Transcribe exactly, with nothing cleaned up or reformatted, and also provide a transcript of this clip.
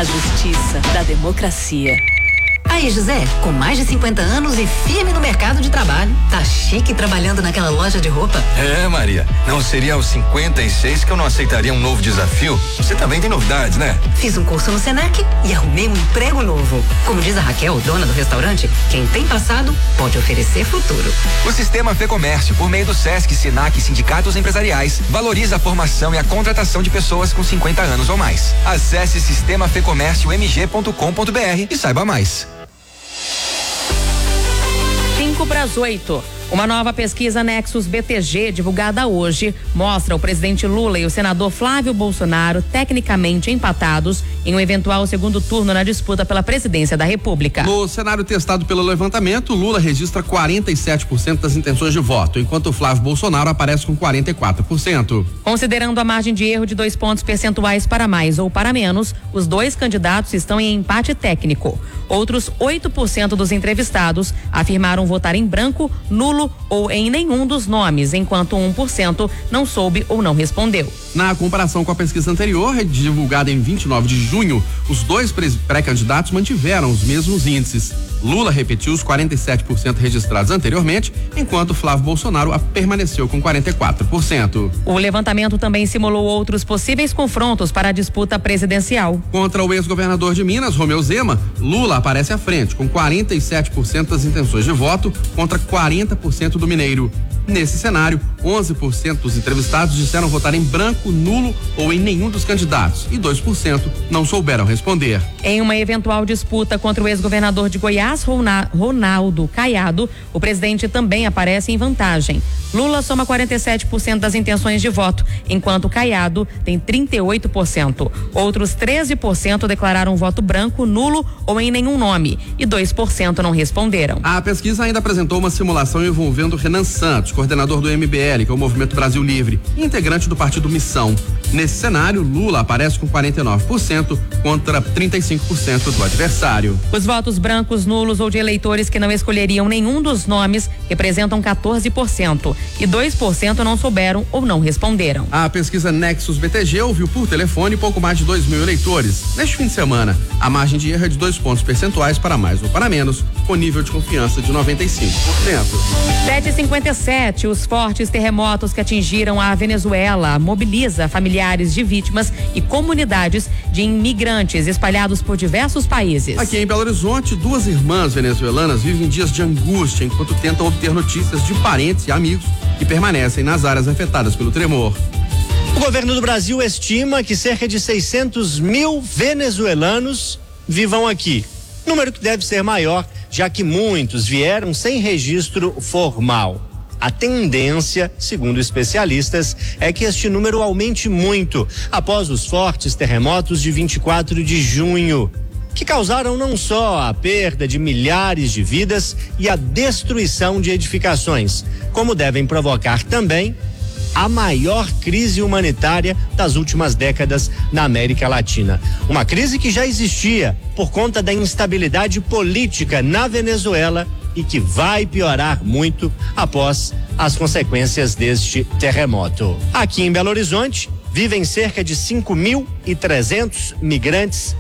A justiça da democracia. Aí, José, com mais de cinquenta anos e firme no mercado de trabalho, tá chique trabalhando naquela loja de roupa? É, Maria, não seria aos cinquenta e seis que eu não aceitaria um novo desafio? Você também tem novidades, né? Fiz um curso no Senac e arrumei um emprego novo. Como diz a Raquel, dona do restaurante, quem tem passado pode oferecer futuro. O Sistema Fê Comércio, por meio do Sesc, Senac e sindicatos empresariais, valoriza a formação e a contratação de pessoas com cinquenta anos ou mais. Acesse sistema fê comércio m g ponto com ponto b r e saiba mais. Cinco para as oito. Uma nova pesquisa Nexus B T G, divulgada hoje, mostra o presidente Lula e o senador Flávio Bolsonaro tecnicamente empatados em um eventual segundo turno na disputa pela presidência da República. No cenário testado pelo levantamento, Lula registra quarenta e sete por cento das intenções de voto, enquanto o Flávio Bolsonaro aparece com quarenta e quatro por cento. Considerando a margem de erro de dois pontos percentuais para mais ou para menos, os dois candidatos estão em empate técnico. Outros oito por cento dos entrevistados afirmaram votar em branco, nulo ou em nenhum dos nomes, enquanto um por cento não soube ou não respondeu. Na comparação com a pesquisa anterior, divulgada em vinte e nove de junho, os dois pré-candidatos mantiveram os mesmos índices. Lula repetiu os quarenta e sete por cento registrados anteriormente, enquanto Flávio Bolsonaro permaneceu com quarenta e quatro por cento. O levantamento também simulou outros possíveis confrontos para a disputa presidencial. Contra o ex-governador de Minas, Romeu Zema, Lula aparece à frente, com quarenta e sete por cento das intenções de voto contra quarenta por cento do mineiro. Nesse cenário, onze por cento dos entrevistados disseram votar em branco, nulo ou em nenhum dos candidatos e dois por cento não souberam responder. Em uma eventual disputa contra o ex-governador de Goiás, Ronaldo Caiado, o presidente também aparece em vantagem. Lula soma quarenta e sete por cento das intenções de voto, enquanto Caiado tem trinta e oito por cento. Outros treze por cento declararam voto branco, nulo ou em nenhum nome e dois por cento não responderam. A pesquisa ainda apresentou uma simulação envolvendo Renan Santos, coordenador do M B L, que é o Movimento Brasil Livre, e integrante do partido Missão. Nesse cenário, Lula aparece com quarenta e nove por cento contra trinta e cinco por cento do adversário. Os votos brancos, nulos ou de eleitores que não escolheriam nenhum dos nomes representam quatorze por cento e dois por cento não souberam ou não responderam. A pesquisa Nexus B T G ouviu por telefone pouco mais de dois mil eleitores. Neste fim de semana, a margem de erro é de dois pontos percentuais para mais ou para menos, com nível de confiança de noventa e cinco por cento. sete e cinquenta e sete. Os fortes terremotos que atingiram a Venezuela mobiliza familiares de vítimas e comunidades de imigrantes espalhados por diversos países. Aqui em Belo Horizonte, duas irmãs venezuelanas vivem dias de angústia enquanto tentam obter notícias de parentes e amigos que permanecem nas áreas afetadas pelo tremor. O governo do Brasil estima que cerca de seiscentos mil venezuelanos vivam aqui. Número que deve ser maior, já que muitos vieram sem registro formal. A tendência, segundo especialistas, é que este número aumente muito após os fortes terremotos de vinte e quatro de junho, que causaram não só a perda de milhares de vidas e a destruição de edificações, como devem provocar também a maior crise humanitária das últimas décadas na América Latina. Uma crise que já existia por conta da instabilidade política na Venezuela e que vai piorar muito após as consequências deste terremoto. Aqui em Belo Horizonte, vivem cerca de cinco mil e trezentos migrantes